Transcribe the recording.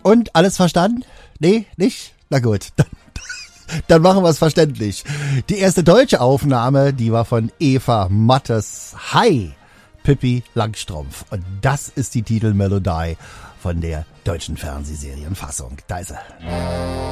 Und alles verstanden? Nee, nicht? Na gut, dann machen wir es verständlich. Die erste deutsche Aufnahme, die war von Eva Mattes. Hi, Pippi Langstrumpf. Und das ist die Titelmelodie von der deutschen Fernsehserienfassung. Da ist er.